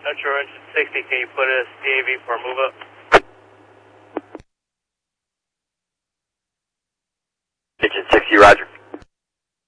Metro engine 60, can you put a CAV for a move up? Engine 60, roger.